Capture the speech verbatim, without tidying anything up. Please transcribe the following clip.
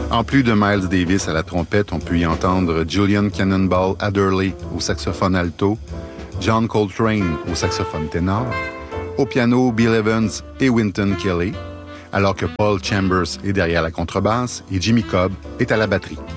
En plus de Miles Davis à la trompette, on peut y entendre Julian Cannonball Adderley au saxophone alto, John Coltrane au saxophone ténor, au piano Bill Evans et Wynton Kelly, alors que Paul Chambers est derrière la contrebasse et Jimmy Cobb est à la batterie.